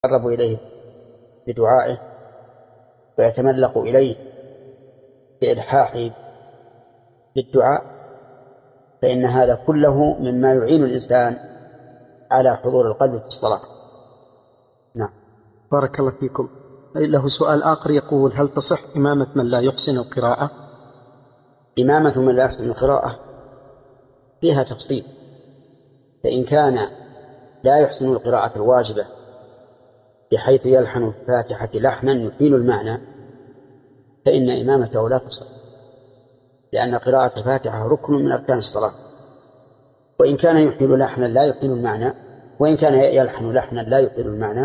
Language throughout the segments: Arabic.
يتقرب إليه بدعائه ويتملق إليه بإلحاحه بالدعاء، فإن هذا كله مما يعين الإنسان على حضور القلب في الصلاة. نعم. بارك الله فيكم. له سؤال آخر يقول: هل تصح إمامة من لا يحسن القراءة؟ إمامة من لا يحسن القراءة فيها تفصيل، فإن كان لا يحسن القراءة الواجبة بحيث يلحن الفاتحة لحنا يحيل المعنى فإن إمامته لا تصح، لأن قراءة الفاتحة ركن من أركان الصلاة. وإن كان يحيل لحنا لا يحيل المعنى، وإن كان يلحن لحنا لا يحيل المعنى،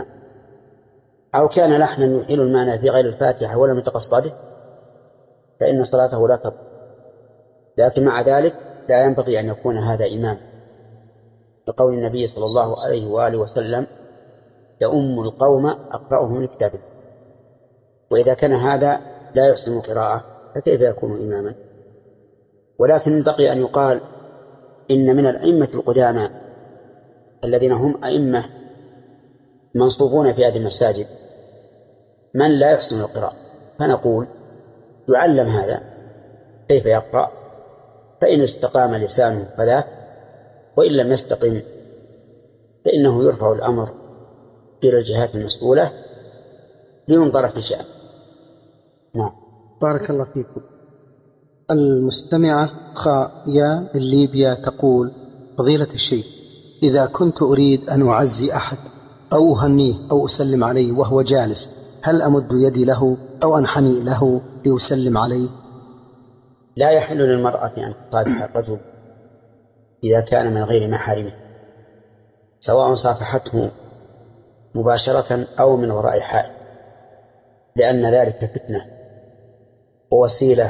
أو كان لحنا يحيل المعنى في غير الفاتحة ولم يتقصده، فإن صلاته لا تبطل. لكن مع ذلك لا ينبغي أن يكون هذا إمام، لقول النبي صلى الله عليه وآله وسلم: يؤم القوم أقرأهم لكتابه. وإذا كان هذا لا يحسن القراءة فكيف يكون إماما؟ ولكن بقي أن يقال إن من الأئمة القدامى الذين هم أئمة منصوبون في هذه المساجد من لا يحسن القراءة، فنقول يعلم هذا كيف يقرأ، فإن استقام لسانه فذاك، وإن لم يستقم فإنه يرفع الأمر إلى الجهات المسؤولة لينظر في شأن. نعم. بارك الله فيكم. المستمعة خايا من ليبيا تقول: فضيلة الشيخ، إذا كنت أريد أن أعزي أحد أو أهنيه أو أسلم عليه وهو جالس، هل أمد يدي له أو أنحني له لأسلم عليه؟ لا يحل للمرأة أن تصافح الرجل إذا كان من غير محارمه، سواء صافحته مباشرة أو من وراء حائل، لأن ذلك فتنة ووسيلة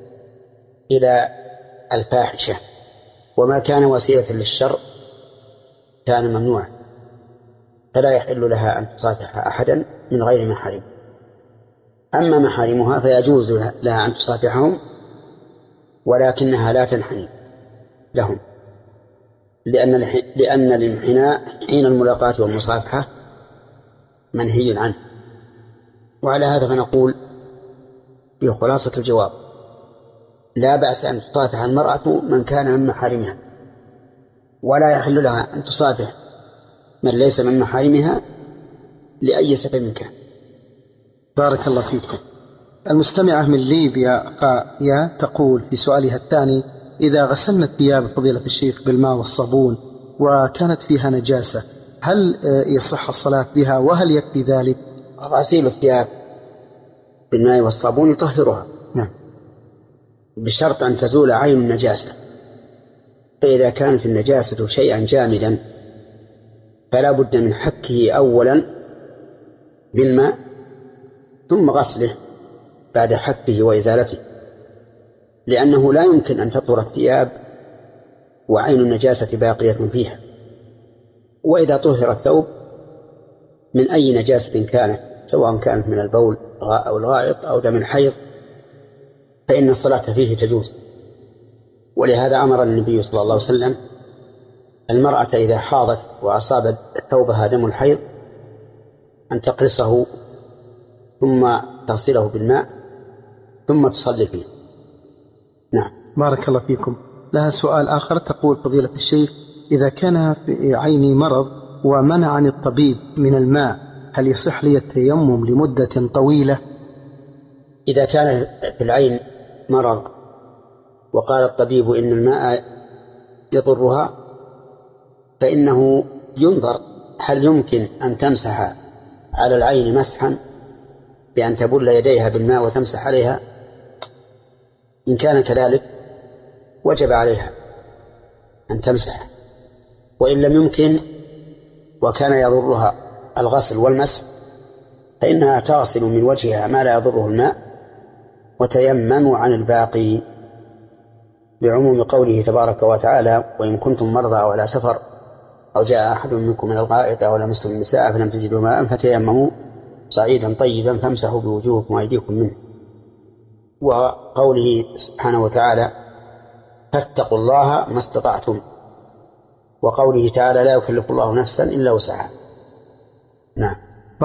إلى الفاحشة، وما كان وسيلة للشر كان ممنوعا، فلا يحل لها أن تصافح أحدا من غير محارم. أما محارمها فيجوز لها أن تصافحهم، ولكنها لا تنحني لهم، لأن الانحناء حين الملاقاة والمصافحة منهي عنه. وعلى هذا فنقول في خلاصة الجواب: لا بأس أن تصافح المرأة من كان من محارمها، ولا يحل لها أن تصافح من ليس من محارمها لأي سبب كان. بارك الله فيكم. المستمعة من ليبيا قاية تقول في سؤالها الثاني: إذا غسلنا الثياب فضيلة الشيخ بالماء والصابون وكانت فيها نجاسة، هل يصح الصلاة بها، وهل يكفي ذلك؟ غسيل الثياب بالماء والصابون يطهرها، نعم، بشرط أن تزول عين النجاسة. فإذا كانت النجاسة شيئا جامدا فلا بد من حكه أولا بالماء ثم غسله بعد حكه وإزالته، لأنه لا يمكن أن تطهر الثياب وعين النجاسة باقية فيها. وإذا طهر الثوب من أي نجاسة كانت، سواء كانت من البول أو الغائط أو دم الحيض، فإن الصلاة فيه تجوز. ولهذا أمر النبي صلى الله عليه وسلم المرأة إذا حاضت وأصاب ثوبها دم الحيض أن تقرصه ثم تصله بالماء ثم تصلي فيه. نعم. بارك الله فيكم. لها سؤال آخر تقول: فضيلة الشيخ، إذا كان في عيني مرض ومنعني الطبيب من الماء، هل يصح لي التيمم لمدة طويلة؟ إذا كان في العين مرض وقال الطبيب إن الماء يضرها، فإنه ينظر هل يمكن أن تمسح على العين مسحا بأن تبل يديها بالماء وتمسح عليها. إن كان كذلك وجب عليها أن تمسح، وإن لم يمكن وكان يضرها الغسل والمسح فإنها تغسل من وجهها ما لا يضره الماء وتيمموا عن الباقي، لعموم قوله تبارك وتعالى: وإن كنتم مرضى أو على سفر أو جاء أحد منكم من الغائط أو لمستم النساء فلم تجدوا ماء فتيمموا صعيدا طيبا فامسحوا بوجوهكم وأيديكم منه. وقوله سبحانه وتعالى: فاتقوا الله ما استطعتم، وقوله تعالى: لا يكلف الله نفسا إلا وسعها. نعم.